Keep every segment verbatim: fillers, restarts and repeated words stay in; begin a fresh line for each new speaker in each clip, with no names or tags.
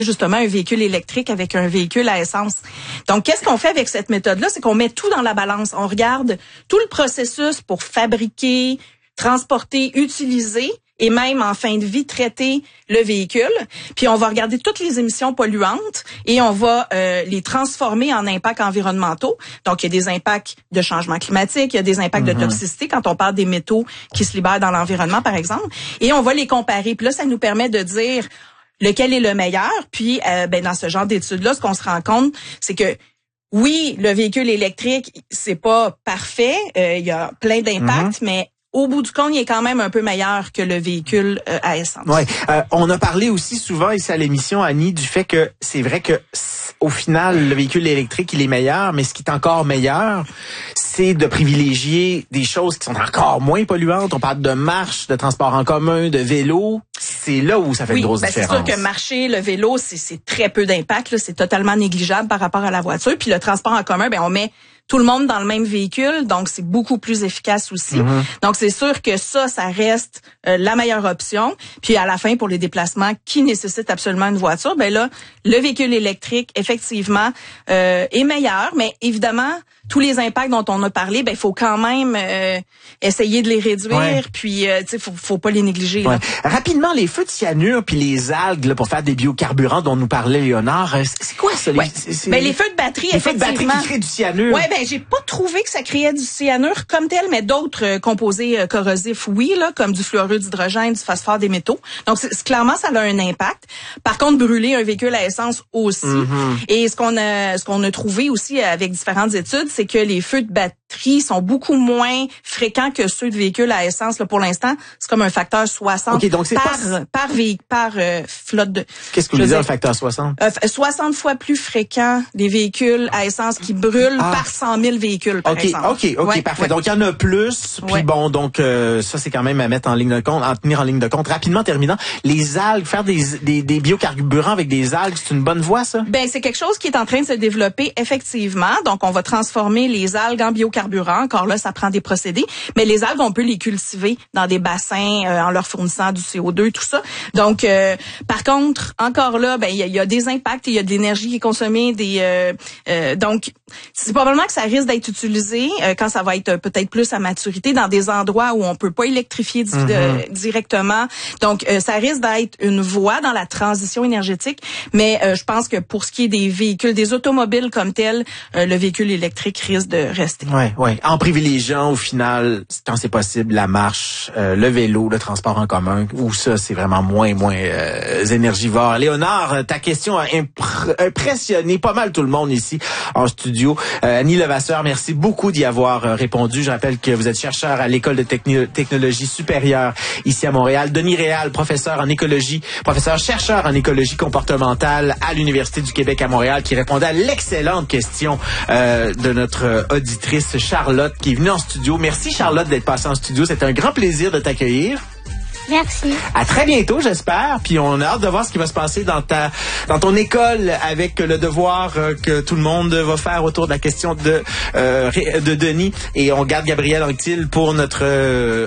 justement un véhicule électrique avec un véhicule à essence. Donc, qu'est-ce qu'on fait avec cette méthode-là? C'est qu'on met tout dans la balance. On regarde tout le processus pour fabriquer, transporter, utiliser et même en fin de vie traiter le véhicule. Puis on va regarder toutes les émissions polluantes et on va euh, les transformer en impacts environnementaux. Donc, il y a des impacts de changement climatique, il y a des impacts mm-hmm. de toxicité quand on parle des métaux qui se libèrent dans l'environnement, par exemple. Et on va les comparer. Puis là, ça nous permet de dire lequel est le meilleur. Puis, euh, ben dans ce genre d'études-là, ce qu'on se rend compte, c'est que oui, le véhicule électrique, c'est pas parfait. Euh, il y a plein d'impacts, mm-hmm. mais au bout du compte, il est quand même un peu meilleur que le véhicule euh, à essence.
Ouais, euh, on a parlé aussi souvent ici à l'émission, Annie, du fait que c'est vrai que au final, le véhicule électrique, il est meilleur, mais ce qui est encore meilleur, c'est de privilégier des choses qui sont encore moins polluantes. On parle de marche, de transport en commun, de vélo. C'est là où ça fait
oui,
une grosse
ben
différence.
C'est sûr que marcher, le vélo, c'est, c'est très peu d'impact. Là, c'est totalement négligeable par rapport à la voiture. Puis le transport en commun, ben on met tout le monde dans le même véhicule, donc c'est beaucoup plus efficace aussi. Mm-hmm. Donc c'est sûr que ça, ça reste euh, la meilleure option. Puis à la fin, pour les déplacements qui nécessitent absolument une voiture, ben là, le véhicule électrique, effectivement, euh, est meilleur. Mais évidemment, tous les impacts dont on a parlé, ben il faut quand même euh, essayer de les réduire. Ouais. Puis euh, tu sais, faut, faut pas les négliger.
Ouais.
Là.
Rapidement, les feux de cyanure puis les algues là, pour faire des biocarburants dont nous parlait Léonard, c'est quoi ça?
Ouais.
C'est, c'est...
Ben, les feux de batterie,
les
effectivement.
Les feux de batterie qui créent du cyanure.
Ouais, ben j'ai pas trouvé que ça créait du cyanure comme tel, mais d'autres euh, composés euh, corrosifs, oui, là, comme du fluorure d'hydrogène, du phosphore, des métaux. Donc c'est, c'est, clairement, ça a un impact. Par contre, brûler un véhicule à essence aussi. Mm-hmm. Et ce qu'on a, ce qu'on a trouvé aussi avec différentes études, c'est que les feux de batterie sont beaucoup moins fréquents que ceux de véhicules à essence. Là, pour l'instant, c'est comme un facteur soixante
okay, donc c'est
par
pas...
par véhicule, par euh, flotte de.
Qu'est-ce que vous voulez dire, un facteur soixante?
Euh, soixante fois plus fréquent des véhicules à essence qui brûlent ah. par cent mille véhicules, par
okay,
exemple.
OK, OK, ouais, parfait. Ouais. Donc, il y en a plus. Puis ouais. bon, donc, euh, ça, c'est quand même à mettre en ligne de compte, à tenir en ligne de compte. Rapidement, terminant, les algues, faire des, des, des biocarburants avec des algues, c'est une bonne voie, ça?
Ben, c'est quelque chose qui est en train de se développer, effectivement. Donc, on va transformer les algues en biocarburants. Encore là, ça prend des procédés. Mais les algues, on peut les cultiver dans des bassins, euh, en leur fournissant du C O deux, tout ça. Donc, euh, par contre, encore là, ben, il y, y a des impacts, il y a de l'énergie qui est consommée, des, euh, euh, donc, c'est probablement que ça risque d'être utilisé euh, quand ça va être euh, peut-être plus à maturité dans des endroits où on peut pas électrifier di- mm-hmm. de, directement. Donc, euh, ça risque d'être une voie dans la transition énergétique. Mais euh, je pense que pour ce qui est des véhicules, des automobiles comme tels, euh, le véhicule électrique risque de rester.
Ouais, ouais. En privilégiant au final, quand c'est possible, la marche, euh, le vélo, le transport en commun, où ça c'est vraiment moins moins euh, énergivore. Léonard, ta question a impr- impressionné pas mal tout le monde ici en studio. Euh, Annie Levasseur, merci beaucoup d'y avoir euh, répondu. Je rappelle que vous êtes chercheur à l'École de techni- technologie supérieure ici à Montréal. Denis Réal, professeur en écologie, professeur chercheur en écologie comportementale à l'Université du Québec à Montréal, qui répondait à l'excellente question euh, de notre auditrice Charlotte qui est venue en studio. Merci Charlotte d'être passée en studio. C'était un grand plaisir de t'accueillir.
Merci.
À très bientôt, j'espère. Puis on a hâte de voir ce qui va se passer dans ta, dans ton école avec le devoir euh, que tout le monde va faire autour de la question de, euh, de Denis. Et on garde Gabriel Anctil pour notre euh,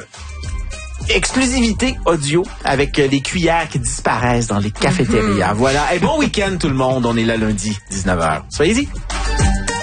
exclusivité audio avec les cuillères qui disparaissent dans les cafétérias. Mm-hmm. Voilà. Et bon week-end tout le monde. On est là lundi, dix-neuf heures. Soyez-y.